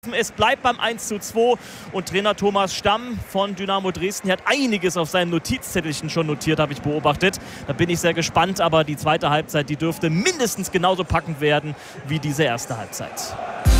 Es bleibt beim 1:2 und Trainer Thomas Stamm von Dynamo Dresden hat einiges auf seinem Notizzettelchen schon notiert, habe ich beobachtet. Da bin ich sehr gespannt, aber die zweite Halbzeit, die dürfte mindestens genauso packend werden wie diese erste Halbzeit.